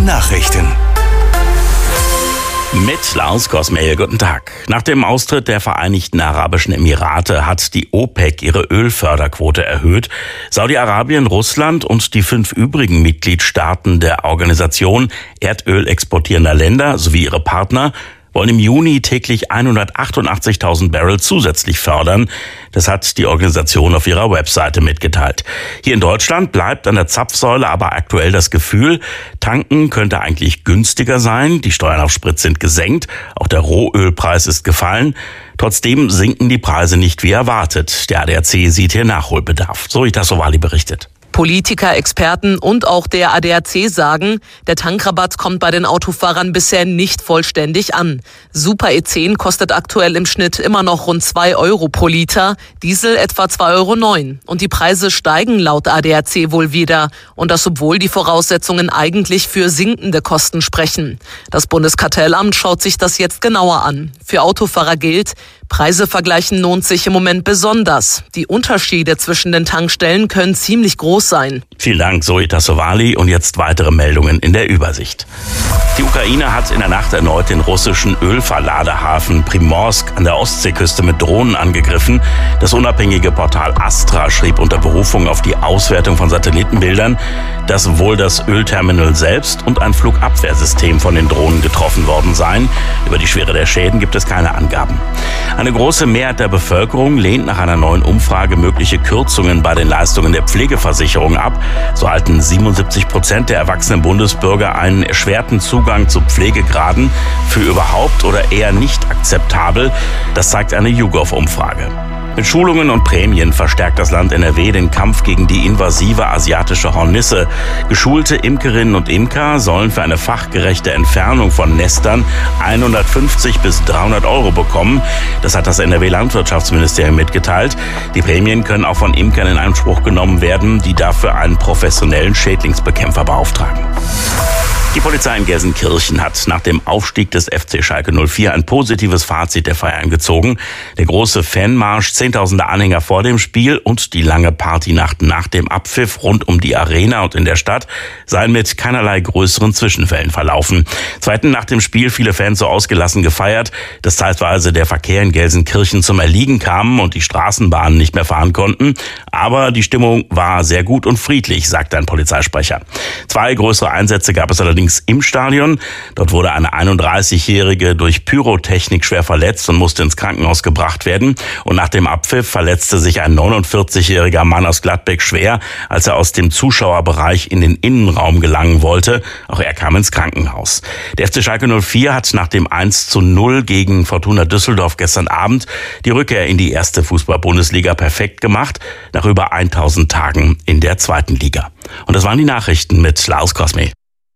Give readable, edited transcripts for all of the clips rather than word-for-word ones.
Nachrichten. Mit Lars Kosmehl, guten Tag. Nach dem Austritt der Vereinigten Arabischen Emirate hat die OPEC ihre Ölförderquote erhöht. Saudi-Arabien, Russland und die 5 übrigen Mitgliedstaaten der Organisation Erdöl exportierender Länder sowie ihre Partner wollen im Juni täglich 188.000 Barrel zusätzlich fördern. Das hat die Organisation auf ihrer Webseite mitgeteilt. Hier in Deutschland bleibt an der Zapfsäule aber aktuell das Gefühl, tanken könnte eigentlich günstiger sein. Die Steuern auf Sprit sind gesenkt. Auch der Rohölpreis ist gefallen. Trotzdem sinken die Preise nicht wie erwartet. Der ADAC sieht hier Nachholbedarf. So wie das Sowali berichtet. Politiker, Experten und auch der ADAC sagen, der Tankrabatt kommt bei den Autofahrern bisher nicht vollständig an. Super E10 kostet aktuell im Schnitt immer noch rund 2 Euro pro Liter, Diesel etwa 2,09 Euro. Und die Preise steigen laut ADAC wohl wieder. Und das, obwohl die Voraussetzungen eigentlich für sinkende Kosten sprechen. Das Bundeskartellamt schaut sich das jetzt genauer an. Für Autofahrer gilt, Preise vergleichen lohnt sich im Moment besonders. Die Unterschiede zwischen den Tankstellen können ziemlich groß sein. Vielen Dank, Zoe Sowali. Und jetzt weitere Meldungen in der Übersicht. Die Ukraine hat in der Nacht erneut den russischen Ölverladehafen Primorsk an der Ostseeküste mit Drohnen angegriffen. Das unabhängige Portal Astra schrieb unter Berufung auf die Auswertung von Satellitenbildern, dass wohl das Ölterminal selbst und ein Flugabwehrsystem von den Drohnen getroffen worden seien. Über die Schwere der Schäden gibt es keine Angaben. Eine große Mehrheit der Bevölkerung lehnt nach einer neuen Umfrage mögliche Kürzungen bei den Leistungen der Pflegeversicherung ab. So halten 77% der erwachsenen Bundesbürger einen erschwerten Zugang zu Pflegegraden für überhaupt oder eher nicht akzeptabel. Das zeigt eine YouGov-Umfrage. Mit Schulungen und Prämien verstärkt das Land NRW den Kampf gegen die invasive asiatische Hornisse. Geschulte Imkerinnen und Imker sollen für eine fachgerechte Entfernung von Nestern 150 bis 300 Euro bekommen. Das hat das NRW-Landwirtschaftsministerium mitgeteilt. Die Prämien können auch von Imkern in Anspruch genommen werden, die dafür einen professionellen Schädlingsbekämpfer beauftragen. Die Polizei in Gelsenkirchen hat nach dem Aufstieg des FC Schalke 04 ein positives Fazit der Feiern gezogen. Der große Fanmarsch, Zehntausende Anhänger vor dem Spiel und die lange Partynacht nach dem Abpfiff rund um die Arena und in der Stadt seien mit keinerlei größeren Zwischenfällen verlaufen. Zweitens, nach dem Spiel viele Fans so ausgelassen gefeiert, dass zeitweise der Verkehr in Gelsenkirchen zum Erliegen kam und die Straßenbahnen nicht mehr fahren konnten. Aber die Stimmung war sehr gut und friedlich, sagt ein Polizeisprecher. 2 größere Einsätze gab es allerdings im Stadion. Dort wurde eine 31-Jährige durch Pyrotechnik schwer verletzt und musste ins Krankenhaus gebracht werden. Und nach dem Abpfiff verletzte sich ein 49-jähriger Mann aus Gladbeck schwer, als er aus dem Zuschauerbereich in den Innenraum gelangen wollte. Auch er kam ins Krankenhaus. Der FC Schalke 04 hat nach dem 1:0 gegen Fortuna Düsseldorf gestern Abend die Rückkehr in die erste Fußball-Bundesliga perfekt gemacht, nach über 1000 Tagen in der zweiten Liga. Und das waren die Nachrichten mit Lars Kosmehl.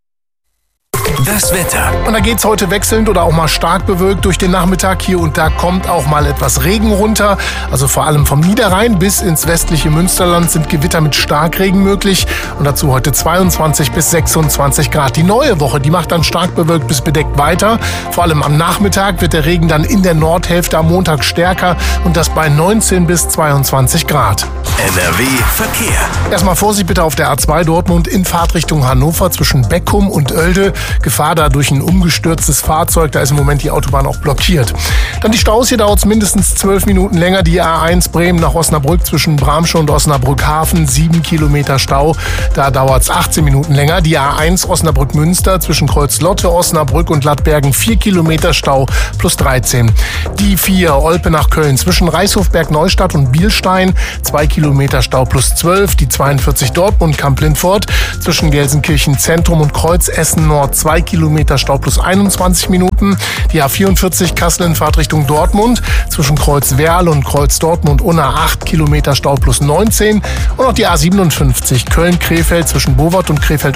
Das Wetter. Und da geht's heute wechselnd oder auch mal stark bewölkt durch den Nachmittag. Hier und da kommt auch mal etwas Regen runter. Also vor allem vom Niederrhein bis ins westliche Münsterland sind Gewitter mit Starkregen möglich. Und dazu heute 22 bis 26 Grad. Die neue Woche, die macht dann stark bewölkt bis bedeckt weiter. Vor allem am Nachmittag wird der Regen dann in der Nordhälfte am Montag stärker. Und das bei 19 bis 22 Grad. NRW Verkehr. Erstmal Vorsicht bitte auf der A2 Dortmund in Fahrtrichtung Hannover zwischen Beckum und Oelde. Gefahr da durch ein umgestürztes Fahrzeug, da ist im Moment die Autobahn auch blockiert. Dann die Staus, hier dauert es mindestens 12 Minuten länger. Die A1 Bremen nach Osnabrück zwischen Bramsche und Osnabrück-Hafen, 7 Kilometer Stau, da dauert es 18 Minuten länger. Die A1 Osnabrück-Münster zwischen Kreuzlotte, Osnabrück und Lattbergen, 4 Kilometer Stau plus 13. Die 4 Olpe nach Köln zwischen Reichshofberg-Neustadt und Bielstein, 2 Kilometer Stau plus 12. Die 42 Dortmund-Kamp-Lindfort zwischen Gelsenkirchen Zentrum und Kreuz Essen-Nord, 2 Kilometer Stau plus 21 Minuten. Die A44 Kassel in Fahrtrichtung Dortmund zwischen Kreuz Werl und Kreuz Dortmund-Unna, 8 Kilometer Stau plus 19. Und auch die A57 Köln-Krefeld zwischen Bowart und Krefeld